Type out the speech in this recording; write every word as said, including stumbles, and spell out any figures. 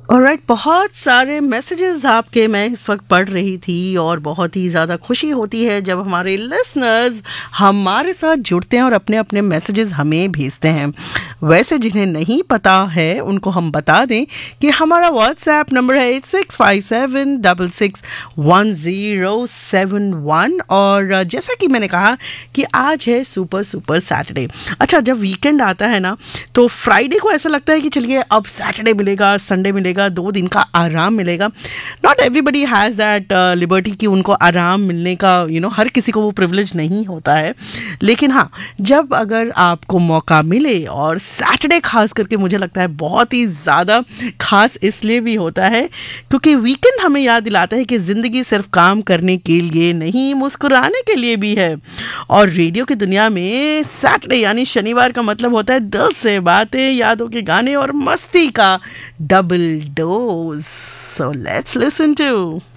Alright, बहुत सारे messages आपके मैं इस वक्त पढ़ रही थी और बहुत ही ज़्यादा खुशी होती है जब हमारे लिसनर्स हमारे साथ जुड़ते हैं और अपने अपने मैसेजेस हमें भेजते हैं। वैसे जिन्हें नहीं पता है उनको हम बता दें कि हमारा व्हाट्सएप नंबर है eight six five seven double six one zero seven one. और जैसा कि मैंने कहा कि आज है सुपर सुपर सैटरडे। अच्छा, जब वीकेंड आता है ना तो फ्राइडे को ऐसा लगता है कि चलिए अब सैटरडे मिलेगा, संडे मिलेगा, दो दिन का आराम मिलेगा। Not everybody has that liberty कि उनको आराम मिलने का यू you नो know, हर किसी को वो प्रिविलेज नहीं होता है। लेकिन हाँ, जब अगर आपको मौका मिले, और सैटरडे खास करके मुझे लगता है बहुत ही ज़्यादा खास इसलिए भी होता है क्योंकि वीकेंड हमें याद दिलाता है कि ज़िंदगी सिर्फ काम करने के लिए नहीं, मुस्कुराने के लिए भी है। और रेडियो की दुनिया में सैटरडे यानी शनिवार का मतलब होता है दिल से बातें, यादों के गाने और मस्ती का double dose. So let's listen to